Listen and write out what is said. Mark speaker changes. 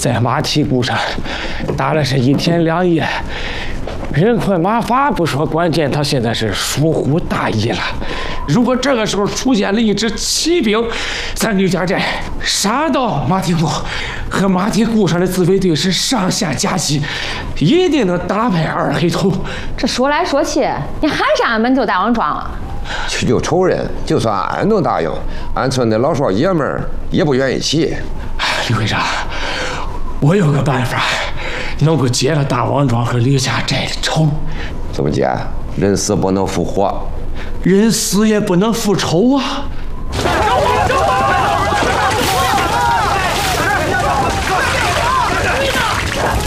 Speaker 1: 在马蹄谷上打了是1天2夜，人困马乏不说，关键他现在是疏忽大意了。如果这个时候出现了一支骑兵，咱吕家寨杀到马蹄谷，和马蹄谷上的自卫队是上下夹击，一定能打败二黑头。
Speaker 2: 这说来说去，你还是俺们就大王庄了。
Speaker 3: 去救仇人，就算俺能答应，俺村的老少爷们儿也不愿意去。
Speaker 1: 李会长，我有个办法，能够解了大王庄和吕家寨的仇。
Speaker 3: 怎么解？人死不能复活，
Speaker 1: 人死也不能复仇啊！